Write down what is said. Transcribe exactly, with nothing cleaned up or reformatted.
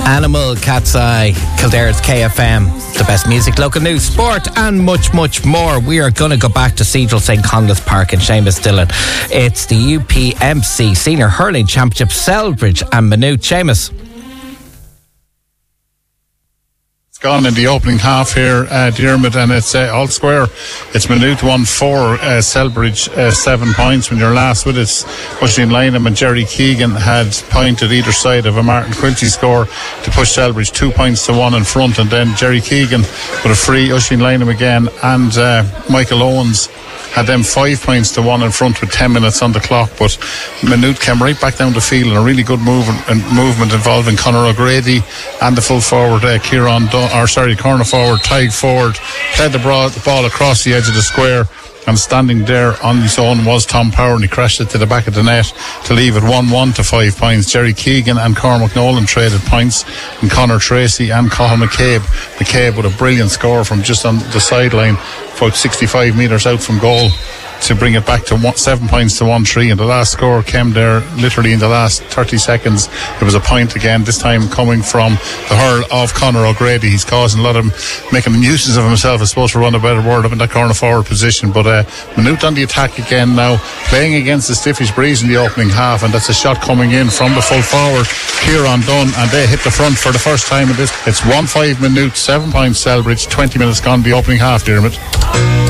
Animal, Cat's Eye, Kildare's K F M, the best music, local news, sport and much, much more. We are going to go back to Cedral St Conleth's Park in Seamus Dillon. It's the U P M C Senior Hurling Championship, Selbridge and Maynooth. Seamus. Gone in the opening half here, uh, Dermot, and it's uh, all square. It's Maynooth one four, uh, Selbridge uh, seven points. When you're last with us, Oisin Lynham and Jerry Keegan had pointed either side of a Martin Quincy score to push Selbridge two points to one in front, and then Jerry Keegan with a free, Oisin Lynham again, and uh, Michael Owens had them five points to one in front with ten minutes on the clock. But Maynooth came right back down the field in a really good move and movement involving Conor O'Grady and the full forward uh, Kieran Dun- or sorry corner forward Tyg Ford played the, broad, the ball across the edge of the square, and standing there on his own was Tom Power, and he crashed it to the back of the net to leave it one one to five points. Jerry Keegan and Cormac Nolan traded points, and Conor Tracy and Cathal McCabe McCabe with a brilliant score from just on the sideline, about sixty-five metres out from goal, to bring it back to one, seven points to one three. And the last score came there literally in the last thirty seconds. It was a point again, this time coming from the hurl of Conor O'Grady. He's causing a lot of making nuisance of himself, I suppose, for want of a better word, up in that corner forward position. But uh, Maynooth on the attack again now, playing against the stiffish breeze in the opening half, and that's a shot coming in from the full forward Kieran Dunn, and they hit the front for the first time in this. It's one five Maynooth, seven points Selbridge, twenty minutes gone the opening half, Dermot.